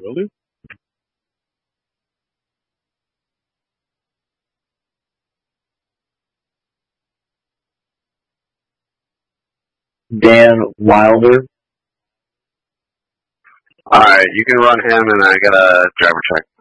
Really? Dan Wilder. Alright, you can run him and I got a driver check.